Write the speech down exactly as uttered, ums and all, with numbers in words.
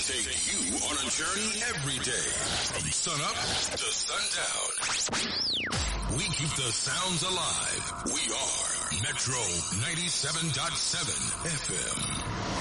take you on a journey every day from sun up to sundown. We keep the sounds alive. We are Metro ninety-seven point seven F M.